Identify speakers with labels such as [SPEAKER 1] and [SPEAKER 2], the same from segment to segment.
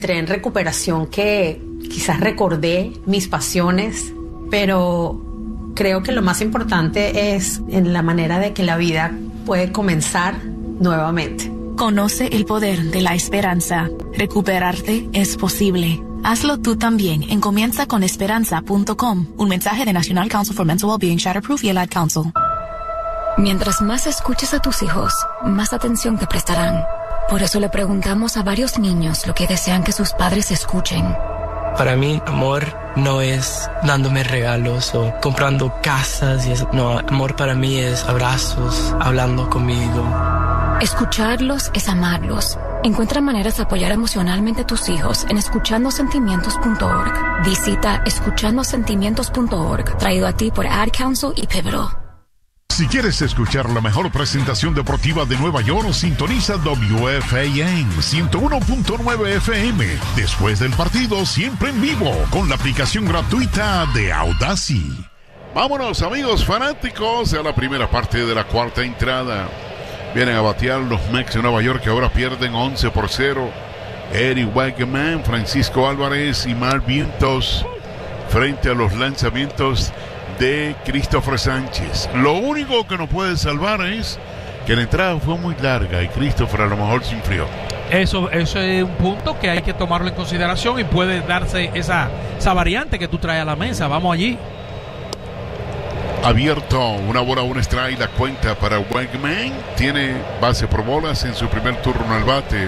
[SPEAKER 1] Entré en recuperación que quizás recordé mis pasiones, pero creo que lo más importante es en la manera de que la vida puede comenzar nuevamente.
[SPEAKER 2] Conoce el poder de la esperanza. Recuperarte es posible. Hazlo tú también en comienzaconesperanza.com. Un mensaje de National Council for Mental Wellbeing, Shatterproof y el Ad Council.
[SPEAKER 3] Mientras más escuches a tus hijos, más atención te prestarán. Por eso le preguntamos a varios niños lo que desean que sus padres escuchen.
[SPEAKER 4] Para mí, amor no es dándome regalos o comprando casas y eso. No, amor para mí es abrazos, hablando conmigo.
[SPEAKER 3] Escucharlos es amarlos. Encuentra maneras de apoyar emocionalmente a tus hijos en escuchandosentimientos.org. Visita escuchandosentimientos.org, traído a ti por Ad Council y Pivotal.
[SPEAKER 5] Si quieres escuchar la mejor presentación deportiva de Nueva York, sintoniza WFAN 101.9 FM. Después del partido, siempre en vivo, con la aplicación gratuita de Audacy. Vámonos, amigos fanáticos, a la primera parte de la cuarta entrada. Vienen a batear los Mets de Nueva York, que ahora pierden 11-0. Eric Wegman, Francisco Álvarez y Mark Vientos frente a los lanzamientos de Christopher Sánchez. Lo único que nos puede salvar es que la entrada fue muy larga y Christopher a lo mejor se enfrió.
[SPEAKER 6] Eso es un punto que hay que tomarlo en consideración y puede darse esa variante que tú traes a la mesa. Vamos allí.
[SPEAKER 5] Abierto, una bola, un strike, la cuenta para Wegman. Tiene base por bolas en su primer turno al bate.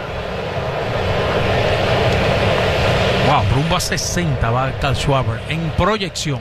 [SPEAKER 6] Wow, rumbo a 60 va Kyle Schwarber en proyección.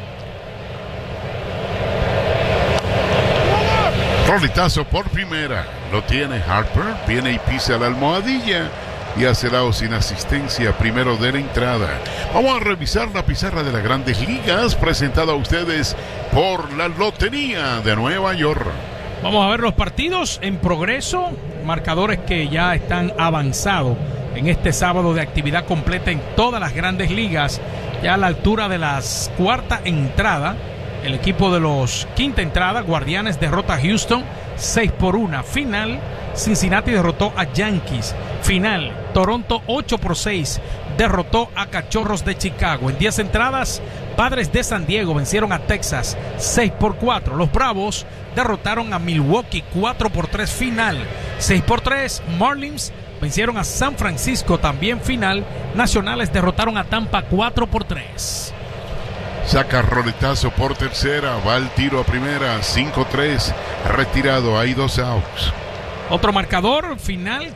[SPEAKER 5] Rolitazo por primera. Lo tiene Harper. Viene y pisa la almohadilla y hace lado sin asistencia primero de la entrada. Vamos a revisar la pizarra de las Grandes Ligas presentada a ustedes por la Lotería de Nueva York.
[SPEAKER 6] Vamos a ver los partidos en progreso, marcadores que ya están avanzados en este sábado de actividad completa en todas las Grandes Ligas. Ya a la altura de las cuarta entrada, el equipo de los quinta entrada, Guardianes derrota a Houston 6-1. Final, Cincinnati derrotó a Yankees. Final, Toronto 8-6 derrotó a Cachorros de Chicago. En 10 entradas, Padres de San Diego vencieron a Texas 6-4. Los Bravos derrotaron a Milwaukee 4-3. Final, 6-3. Marlins vencieron a San Francisco, también final. Nacionales derrotaron a Tampa 4-3.
[SPEAKER 5] Saca roletazo por tercera, va el tiro a primera, 5-3, retirado, hay 2 outs.
[SPEAKER 6] Otro marcador final,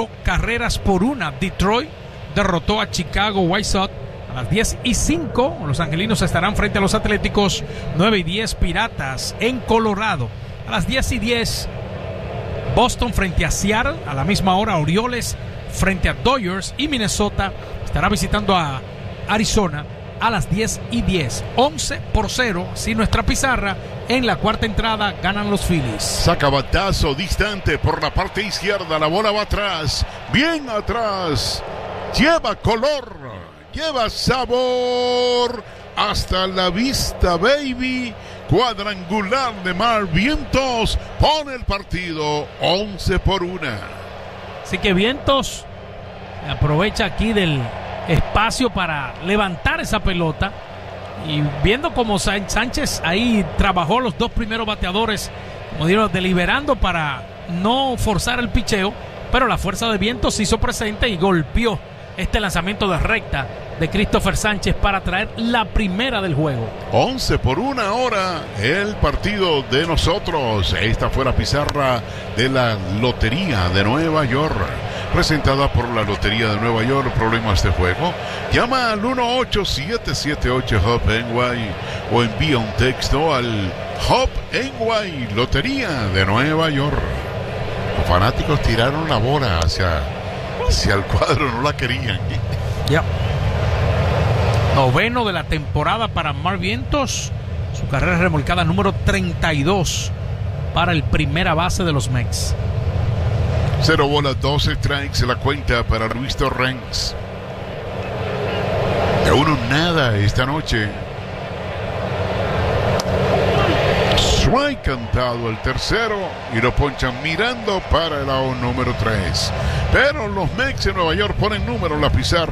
[SPEAKER 6] 4-1. Detroit derrotó a Chicago White Sox a las 10:05. Los angelinos estarán frente a los Atléticos. 9:10 Piratas en Colorado. A las 10:10 Boston frente a Seattle. A la misma hora Orioles frente a Dodgers, y Minnesota estará visitando a Arizona a las 10:10. 11-0, si nuestra pizarra. En la cuarta entrada ganan los Phillies.
[SPEAKER 5] Saca batazo distante por la parte izquierda, la bola va atrás, bien atrás, lleva color, lleva sabor, hasta la vista baby. Cuadrangular de Mar Vientos pone el partido 11-1.
[SPEAKER 6] Así que Vientos aprovecha aquí del espacio para levantar esa pelota, y viendo como Sánchez ahí trabajó los 2 primeros bateadores, como digo, deliberando para no forzar el picheo, pero la fuerza de Vientos se hizo presente y golpeó este lanzamiento de recta de Christopher Sánchez para traer la primera del juego.
[SPEAKER 5] 11-1 ahora el partido de nosotros. Esta fue la pizarra de la Lotería de Nueva York, presentada por la Lotería de Nueva York. Problemas de juego, llama al 1-877-8-HOP-NY o envía un texto al HOP-NY, Lotería de Nueva York. Los fanáticos tiraron la bola hacia el cuadro, no la querían.
[SPEAKER 6] Ya. Noveno de la temporada para Mar Vientos, su carrera remolcada número 32 para el primera base de los Mets.
[SPEAKER 5] 0 bolas, 2 strikes, la cuenta para Luis Torrens. De 1 nada esta noche. Strike cantado el tercero y lo ponchan mirando para el out número 3. Pero los Mets de Nueva York ponen número en la pizarra.